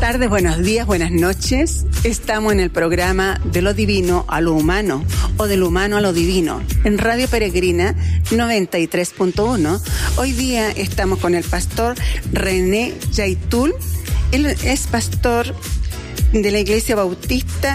tardes, buenos días, buenas noches. Estamos en el programa De lo Divino a lo Humano o de lo Humano a lo Divino en Radio Peregrina 93.1. Hoy día estamos con el pastor René Yaitul. Él es pastor de la Iglesia Bautista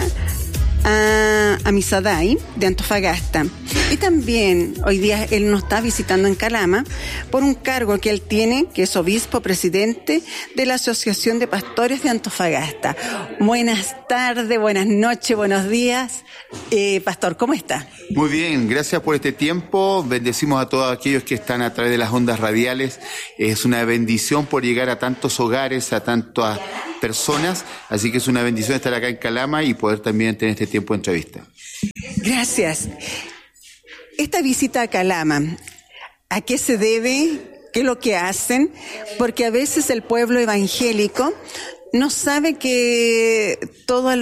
Amisadai de Antofagasta. Y también hoy día él nos está visitando en Calama por un cargo que él tiene, que es obispo presidente de la Asociación de Pastores de Antofagasta. Buenas tardes, buenas noches, buenos días. Pastor, ¿cómo está? Muy bien, gracias por este tiempo. Bendecimos a todos aquellos que están a través de las ondas radiales. Es una bendición por llegar a tantos hogares, a tantas personas, así que es una bendición estar acá en Calama y poder también tener este tiempo de entrevista. Gracias. Esta visita a Calama, ¿a qué se debe? ¿Qué es lo que hacen? Porque a veces el pueblo evangélico no sabe que todos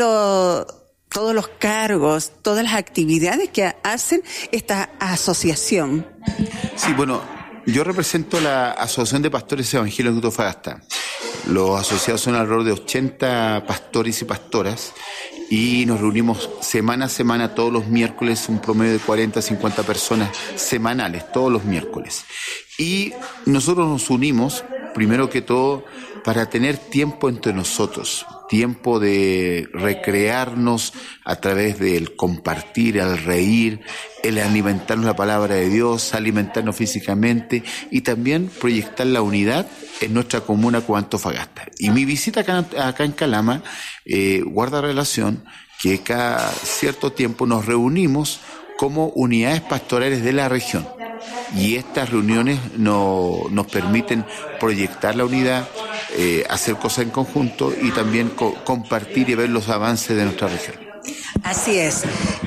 los cargos, todas las actividades que hacen esta asociación. Sí, bueno, yo represento la Asociación de Pastores Evangélicos de Antofagasta. Los asociados son alrededor de 80 pastores y pastoras y nos reunimos semana a semana todos los miércoles, un promedio de 40 a 50 personas semanales, todos los miércoles. Y nosotros nos unimos, primero que todo, para tener tiempo entre nosotros, tiempo de recrearnos a través del compartir, el reír, el alimentarnos la palabra de Dios, alimentarnos físicamente y también proyectar la unidad en nuestra comuna como Antofagasta. Y mi visita acá en Calama guarda relación que cada cierto tiempo nos reunimos como unidades pastorales de la región. Y estas reuniones nos permiten proyectar la unidad, hacer cosas en conjunto y también compartir y ver los avances de nuestra región. Así es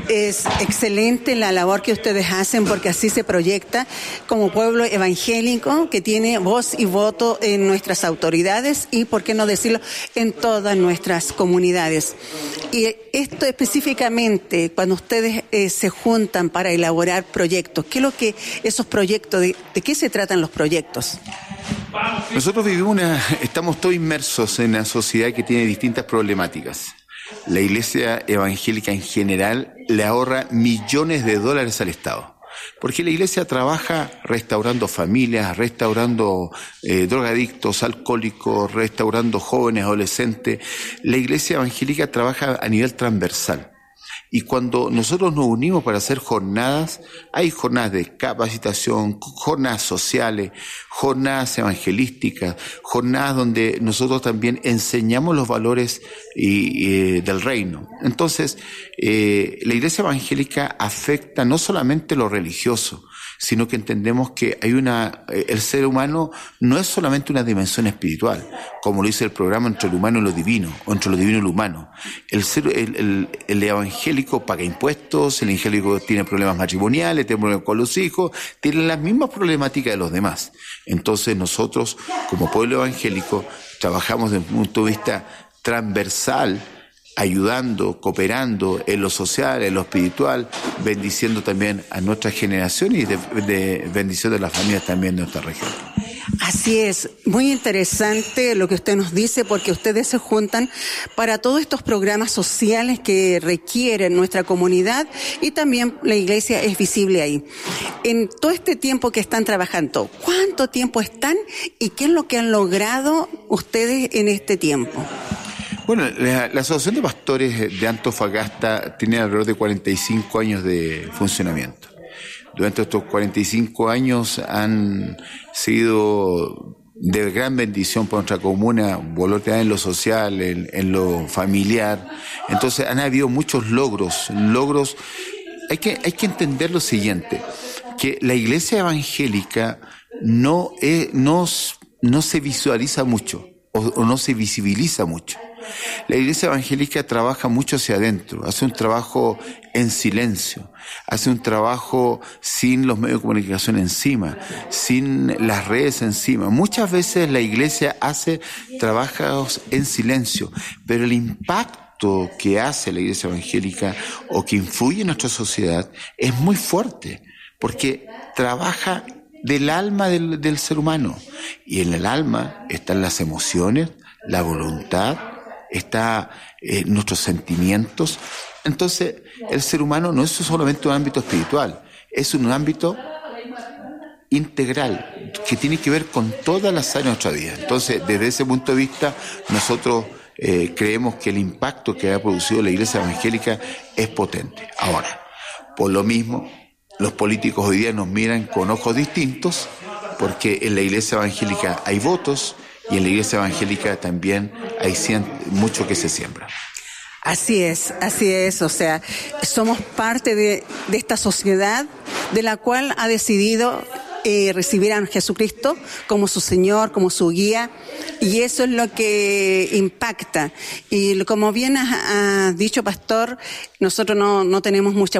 excelente la labor que ustedes hacen porque así se proyecta como pueblo evangélico que tiene voz y voto en nuestras autoridades y, por qué no decirlo, en todas nuestras comunidades. Y esto específicamente, cuando ustedes se juntan para elaborar proyectos, ¿qué es lo que esos proyectos, de qué se tratan los proyectos? Nosotros estamos todos inmersos en una sociedad que tiene distintas problemáticas. La iglesia evangélica en general le ahorra millones de dólares al Estado, porque la iglesia trabaja restaurando familias, restaurando drogadictos, alcohólicos, restaurando jóvenes, adolescentes. La iglesia evangélica trabaja a nivel transversal. Y cuando nosotros nos unimos para hacer jornadas, hay jornadas de capacitación, jornadas sociales, jornadas evangelísticas, jornadas donde nosotros también enseñamos los valores del reino. Entonces, la iglesia evangélica afecta no solamente lo religioso, sino que entendemos que el ser humano no es solamente una dimensión espiritual, como lo dice el programa Entre lo Humano y lo Divino, o Entre lo Divino y lo Humano. El evangélico paga impuestos, el evangélico tiene problemas matrimoniales, tiene problemas con los hijos, tiene las mismas problemáticas de los demás. Entonces nosotros, como pueblo evangélico, trabajamos desde un punto de vista transversal, ayudando, cooperando en lo social, en lo espiritual, bendiciendo también a nuestra generación y de bendición de las familias también de nuestra región. Así es, muy interesante lo que usted nos dice, porque ustedes se juntan para todos estos programas sociales que requieren nuestra comunidad y también la iglesia es visible ahí. En todo este tiempo que están trabajando, ¿cuánto tiempo están y qué es lo que han logrado ustedes en este tiempo? Bueno, la Asociación de Pastores de Antofagasta tiene alrededor de 45 años de funcionamiento. Durante estos 45 años han sido de gran bendición para nuestra comuna, volotear en lo social, en lo familiar. Entonces han habido muchos logros. Hay que entender lo siguiente, que la iglesia evangélica no se visualiza mucho o no se visibiliza mucho. La iglesia evangélica trabaja mucho hacia adentro, hace un trabajo en silencio, hace un trabajo sin los medios de comunicación encima, sin las redes encima. Muchas veces la iglesia hace trabajos en silencio, pero el impacto que hace la iglesia evangélica o que influye en nuestra sociedad es muy fuerte, porque trabaja del alma del ser humano, y en el alma están las emociones, la voluntad, está nuestros sentimientos. Entonces, el ser humano no es solamente un ámbito espiritual, es un ámbito integral que tiene que ver con todas las áreas de nuestra vida. Entonces, desde ese punto de vista, nosotros creemos que el impacto que ha producido la Iglesia Evangélica es potente. Ahora, por lo mismo, los políticos hoy día nos miran con ojos distintos, porque en la Iglesia Evangélica hay votos y en la Iglesia Evangélica también hay mucho que se siembra. Así es, o sea, somos parte de esta sociedad de la cual ha decidido recibir a Jesucristo como su Señor, como su guía, y eso es lo que impacta. Y como bien ha dicho, pastor, nosotros no tenemos mucha